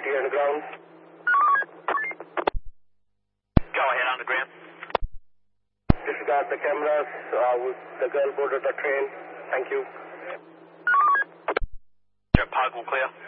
taxi on the ground. Go ahead on the ground. Disregard the cameras. The girl boarded the train. Thank you. Pug will clear.